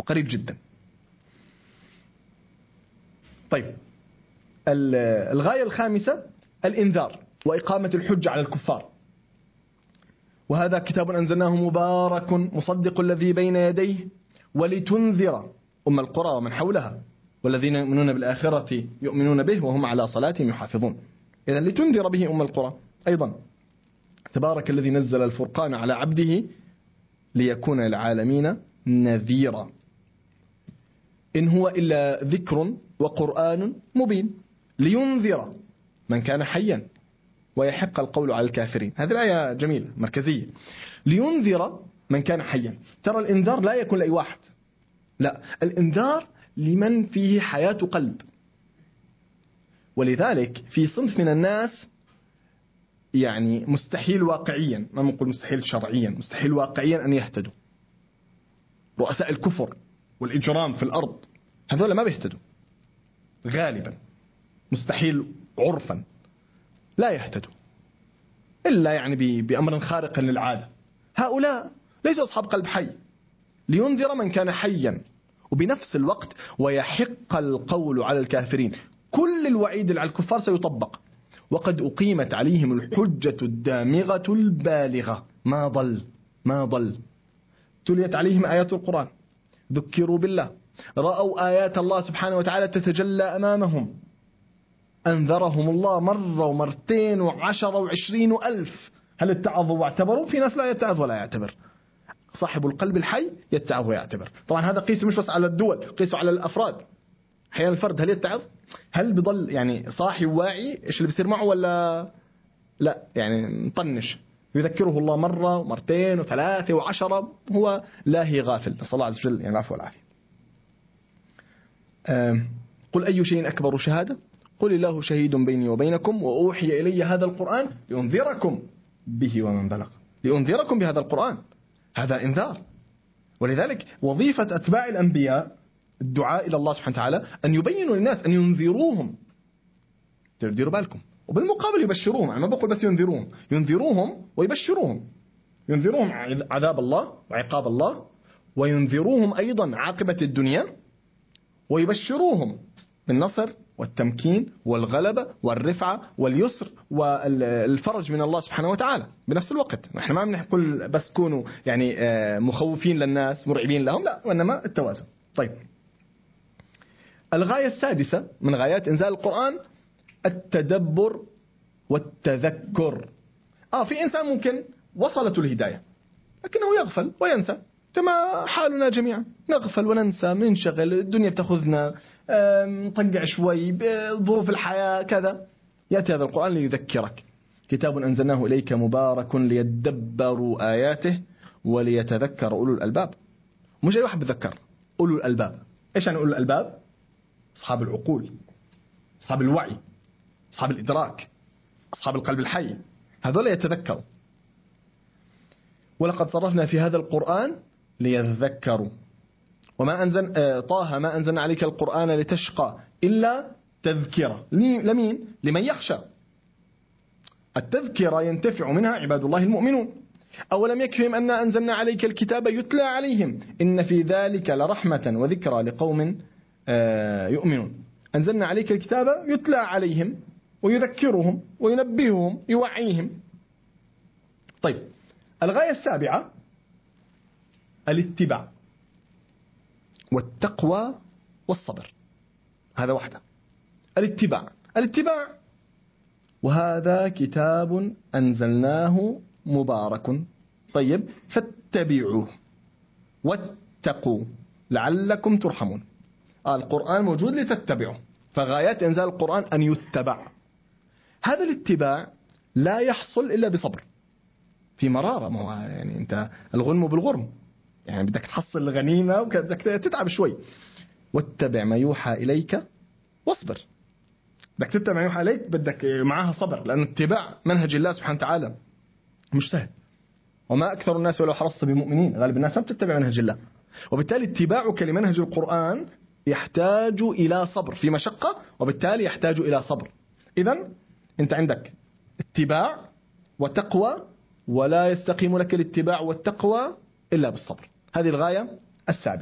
وقريب جدا. طيب، الغاية الخامسة الإنذار وإقامة الحجة على الكفار. وهذا كتاب أنزلناه مبارك مصدق الذي بين يديه ولتنذر أم القرى ومن حولها والذين يؤمنون بالآخرة يؤمنون به وهم على صلاتهم يحافظون. إذن لتنذر به أم القرى. أيضا تبارك الذي نزل الفرقان على عبده ليكون للعالمين نذيرا. إن هو إلا ذكر وقرآن مبين لينذر من كان حيا ويحق القول على الكافرين. هذه الآية جميلة مركزية. لينذر من كان حيا. ترى الإنذار لا يكون لأي واحد، لا، الإنذار لمن فيه حياة قلب. ولذلك في صنف من الناس يعني مستحيل واقعيا، ما نقول مستحيل شرعيا، مستحيل واقعيا أن يهتدوا. رؤساء الكفر والإجرام في الأرض هذول ما بيهتدوا غالبا، مستحيل عرفا لا يهتدوا إلا يعني بأمر خارق للعادة. هؤلاء ليسوا أصحاب قلب حي. لينذر من كان حيا، وبنفس الوقت ويحق القول على الكافرين. كل الوعيد على الكفار سيطبق. وقد أقيمت عليهم الحجة الدامغة البالغة. ما ضل تليت عليهم آيات القرآن، ذكروا بالله، رأوا آيات الله سبحانه وتعالى تتجلى أمامهم، أنذرهم الله مرة ومرتين وعشرة وعشرين ألف. هل اتعظوا واعتبروا؟ في ناس لا يتعظ ولا يعتبر. صاحب القلب الحي يتعظ ويعتبر. طبعا هذا قيسه مش بس على الدول، قيسه على الأفراد. أحيانا الفرد هل يتعظ؟ هل بضل يعني صاحي وواعي إيش اللي بيصير معه ولا لا؟ يعني مطنش. يذكره الله مرة ومرتين وثلاثة وعشرة، هو لاهي غافل. نسأل الله عز وجل يعني العفو والعافية. قل أي شيء أكبر شهادة؟ قل الله شهيد بيني وبينكم وأوحي إلي هذا القرآن لينذركم به ومن بلغ. لينذركم بهذا القرآن، هذا إنذار. ولذلك وظيفة أتباع الأنبياء الدعاء إلى الله سبحانه وتعالى أن يبينوا للناس، أن ينذروهم. تديروا بالكم. وبالمقابل يبشروهم. أنا ما بقول بس ينذروهم ويبشروهم. ينذروهم عذاب الله وعقاب الله، وينذروهم أيضا عاقبة الدنيا، ويبشروهم بالنصر والتمكين والغلبة والرفعة واليسر والفرج من الله سبحانه وتعالى بنفس الوقت. نحن ما بنقول بس كونوا يعني مخوفين للناس مرعبين لهم، لا، وإنما التوازن. طيب، الغاية السادسة من غايات إنزال القرآن التدبر والتذكر. في إنسان ممكن وصلته الهداية لكنه يغفل وينسى، كما حالنا جميعا، نغفل وننسى، منشغل، الدنيا بتأخذنا، نطقع شوي بظروف الحياة كذا. يأتي هذا القرآن ليذكرك. كتاب أنزلناه إليك مبارك ليدبروا آياته وليتذكر أولو الألباب. مش أي واحد بذكر، أولو الألباب. إيش يعني أولو الألباب؟ أصحاب العقول، أصحاب الوعي، أصحاب الإدراك، أصحاب القلب الحي، هذول يتذكروا. ولقد صرفنا في هذا القرآن ليذكروا. وما طه ما أنزلنا عليك القرآن لتشقى إلا تذكرة. لمين؟ لمن يخشى. التذكرة ينتفع منها عباد الله المؤمنون. أولم يكفهم أن أنزلنا عليك الكتاب يتلى عليهم إن في ذلك لرحمة وذكرى لقوم يؤمنون. أنزلنا عليك الكتاب يتلى عليهم ويذكرهم وينبههم يوعيهم. طيب، الغاية السابعة الاتباع والتقوى والصبر. هذا وحده. الاتباع وهذا كتاب أنزلناه مبارك. طيب، فاتبعوه واتقوا لعلكم ترحمون. القرآن موجود لتتبعه، فغايات إنزال القرآن أن يتبع. هذا الاتباع لا يحصل إلا بصبر. في مرارة، ما هو يعني أنت الغنم بالغرم، يعني بدك تحصل الغنيمة وبدك تتعب شوي. واتبع ما يوحى إليك واصبر. بدك تتبع ما يوحى إليك، بدك معاها صبر، لأن اتباع منهج الله سبحانه وتعالى مش سهل. وما أكثر الناس ولو حرصت بمؤمنين. غالب الناس ما بتتبع منهج الله، وبالتالي اتباعك لمنهج القرآن يحتاج إلى صبر، في مشقة، وبالتالي يحتاج إلى صبر. إذن أنت عندك اتباع وتقوى، ولا يستقيم لك الاتباع والتقوى إلا بالصبر. هذه الغاية السابعة.